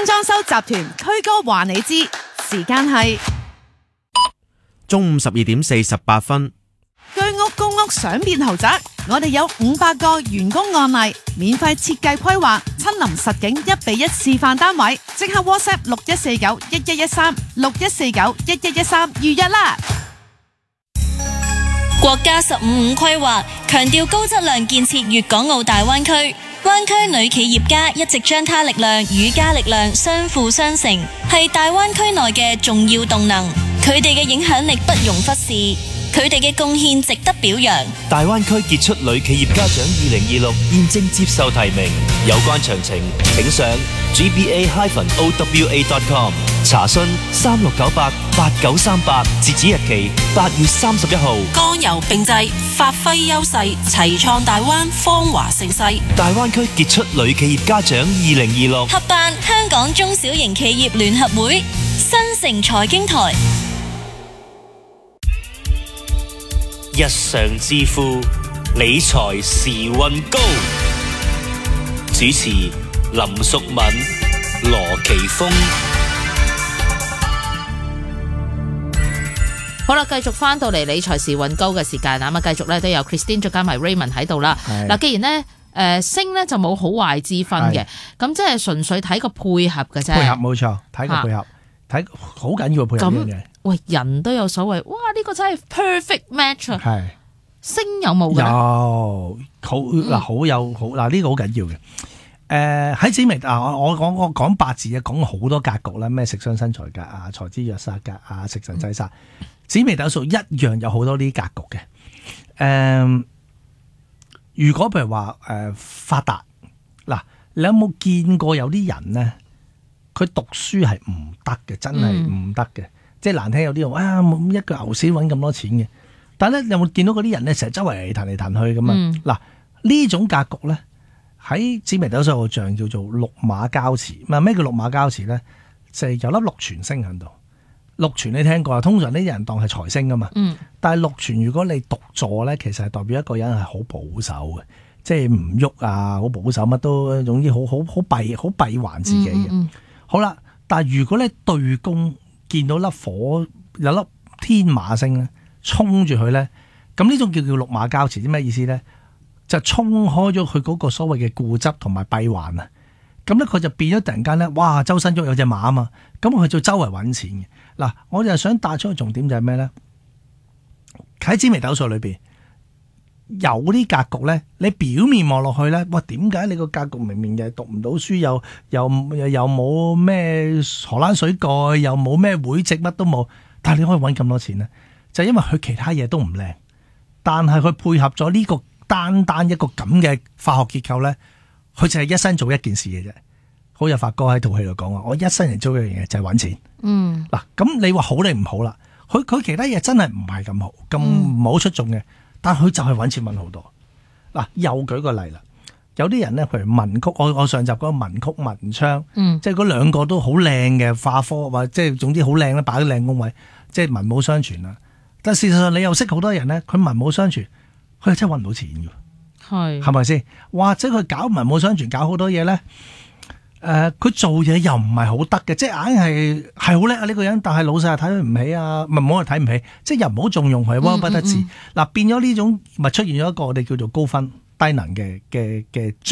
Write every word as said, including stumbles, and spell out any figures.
安裝修集團區哥話你知，時間係中午十二點四十八分。 居屋公屋想變豪宅，我哋有五百個員工案例，免費設計規劃，親臨實景一比一示範單位，即刻 WhatsApp 六一四九一一一三六一四九一一一三預約啦！ 國家十五五規劃強調高質量建設粵港澳大灣區，灣區女企業家一直將她力量與家力量相輔相成，係大灣區內嘅重要動能。佢哋嘅影響力不容忽視，佢哋嘅貢獻值得表揚。 大灣區傑出女企業家獎二零二六現正接受提名，有關詳情請上 g b a dash o w a dot com 查詢三六九八八九三八，截止日期八月三十一號。 剛柔並濟，發揮優勢，齊創大灣芳華盛世。 大灣區傑出女企業家獎二零二六合辦香港中小型企業聯合會，新城財經台。 日常致富，理財時運高。主持林淑敏、羅奇峰。 好啦，繼續翻到嚟理財時運高嘅時間啊！咁啊，繼續咧都有 Christine 再加埋 Raymond 喺度啦。嗱，既然咧誒升咧就冇好壞之分嘅，咁即係純粹睇個配合嘅啫。 配合冇錯，睇個配合，睇好緊要嘅配合呢樣嘢。 喂，人都有所謂，哇！呢、這個真係 perfect match 啊！ 係升有冇嘅？ 有好嗱，好有好嗱，呢、這個好緊要嘅。誒、呃、喺紫微啊，我我講我講八字啊，講好多格局啦，咩食傷身財格啊、財之弱煞格啊、食神制煞。嗯、紫微斗數一樣有好多呢啲格局嘅。誒、呃，如果譬如話誒、呃、發達嗱，你有冇見過有啲人咧？佢讀書係唔得嘅，真係唔得嘅。嗯即係難聽有啲話啊，一個牛屎揾咁多錢嘅。但係咧，有冇見到嗰啲人咧，成日周圍彈嚟彈去咁啊？嗱、嗯，呢種格局咧，喺紫微斗數個象叫做祿馬交馳。唔係咩叫祿馬交馳咧？就係、是、有粒祿存星喺度。祿存你聽過啊？通常呢啲人當係財星噶嘛。嗯、但係祿存如果你獨坐咧，其實係代表一個人係好保守嘅，即係唔喐啊，好保守，乜都總之好好好閉好閉環自己嘅。嗯嗯、好啦，但係如果咧對宮見到粒火有粒天馬星咧，衝住佢咧，咁呢種叫叫祿馬交馳，啲咩意思咧？就衝開咗佢嗰個所謂嘅固執同埋閉環啊！咁咧佢就變咗突然間咧，哇！周身喐有隻馬啊嘛，咁佢就周圍揾錢嘅。嗱，我就想帶出個重點就係咩咧？喺紫微斗數裏邊有啲格局咧，你表面望落去咧，哇！點解你個格局明明又係讀唔到書，又又又冇咩荷蘭水蓋，又冇咩會籍，乜都冇，但係你可以揾咁多錢咧？就係、因為佢其他嘢都唔靚，但係佢配合咗呢個單單一個咁嘅化學結構咧，佢就係一生做一件事嘅啫。好似發哥喺套戲度講話，我一生人做一樣嘢就係揾錢。嗯，嗱，咁你話好定唔好啦？佢佢其他嘢真係唔係咁好，咁唔好出眾嘅。但佢就係揾錢揾好多。嗱，又舉個例啦，有啲人咧，譬如文曲，我我上集嗰個文曲文昌，嗯、即係嗰兩個都好靚嘅化科，或即係總之好靚咧，擺啲靚宮位，即係文武雙全啦。但事實上你又識好多人咧，佢文武雙全，佢真係揾唔到錢嘅，係係咪先？或者佢搞文武雙全，搞好多嘢咧，誒、呃，佢做嘢又唔係好得嘅，即係硬係係好叻啊呢個人，但係老細又睇佢唔起啊，唔係冇人睇唔起，即係又唔好重用佢，屈不得志。嗱、嗯嗯嗯，變咗呢種咪出現咗一個我哋叫做高分低能嘅嘅嘅。